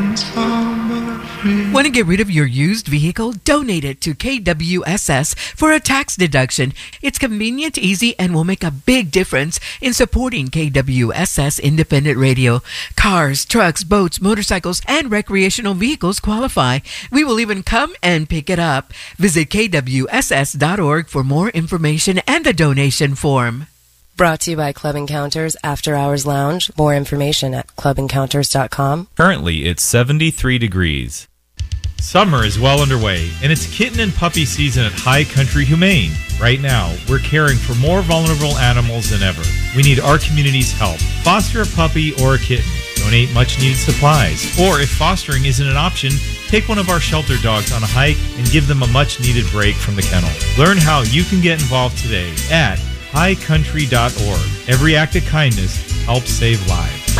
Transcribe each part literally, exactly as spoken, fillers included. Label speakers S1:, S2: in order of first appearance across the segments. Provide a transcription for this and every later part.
S1: Want to get rid of your used vehicle? Donate it to K W S S for a tax deduction. It's convenient, easy, and will make a big difference in supporting K W S S Independent Radio. Cars, trucks, boats, motorcycles, and recreational vehicles qualify. We will even come and pick it up. Visit K W S S dot org for more information and the donation form.
S2: Brought to you by Club Encounters After Hours Lounge. More information at club encounters dot com.
S3: Currently, it's seventy-three degrees. Summer is well underway, and it's kitten and puppy season at High Country Humane. Right now, we're caring for more vulnerable animals than ever. We need our community's help. Foster a puppy or a kitten. Donate much-needed supplies. Or if fostering isn't an option, take one of our shelter dogs on a hike and give them a much-needed break from the kennel. Learn how you can get involved today at high country dot org. Every act of kindness helps save lives.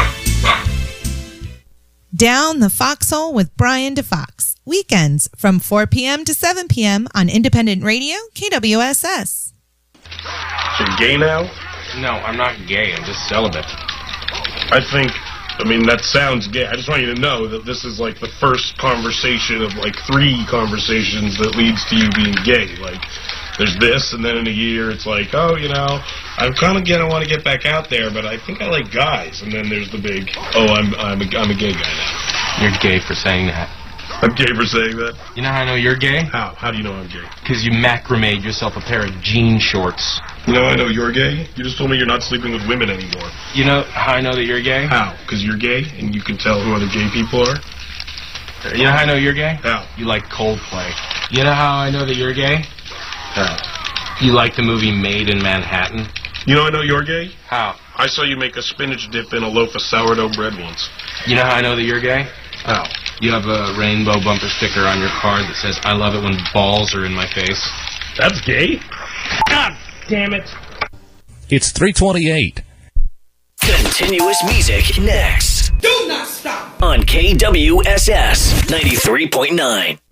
S4: Down the Foxhole with Brian DeFox. Weekends from four p.m. to seven p.m. on Independent Radio, K W S S.
S5: So you're gay now?
S6: No, I'm not gay. I'm just celibate.
S5: I think, I mean, that sounds gay. I just want you to know that this is like the first conversation of like three conversations that leads to you being gay. Like, there's this, and then in a year it's like, oh, you know, I'm kind of gonna want to get back out there, but I think I like guys. And then there's the big, oh, I'm I'm a, I'm a gay guy now.
S6: You're gay for saying that.
S5: I'm gay for saying that.
S6: You know how I know you're gay?
S5: How? How do you know I'm gay?
S6: Because you macrameed yourself a pair of jean shorts.
S5: You know how I know you're gay? You just told me you're not sleeping with women anymore.
S6: You know how I know that you're gay?
S5: How? Because you're gay, and you can tell who other gay people are?
S6: You know how I know you're gay?
S5: How?
S6: You like Coldplay. You know how I know that you're gay? How? You like the movie Made in Manhattan?
S5: You know I know you're gay?
S6: How?
S5: I saw you make a spinach dip in a loaf of sourdough bread once.
S6: You know how I know that you're gay?
S5: How?
S6: You have a rainbow bumper sticker on your car that says, I love it when balls are in my face.
S5: That's gay? God damn it.
S7: It's three twenty-eight.
S8: Continuous music next.
S9: Do not stop.
S8: On K W S S ninety-three point nine.